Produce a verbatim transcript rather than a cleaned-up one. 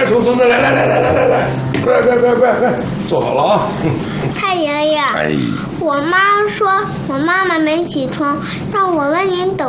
冲冲的，来来来来来来来，快快快快快，坐好了啊！ 太爷爷， 哎， 我妈说我妈妈没起床，让我问您等